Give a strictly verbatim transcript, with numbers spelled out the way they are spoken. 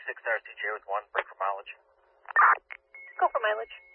six R C J with one, break for mileage. Go for mileage.